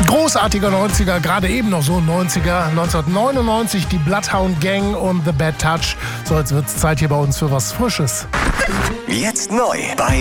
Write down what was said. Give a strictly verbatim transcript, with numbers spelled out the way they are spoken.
Großartiger neunziger, gerade eben noch so ein neunziger. neunzehnhundertneunundneunzig die Bloodhound Gang und The Bad Touch. So, jetzt wird's Zeit hier bei uns für was Frisches. Jetzt neu bei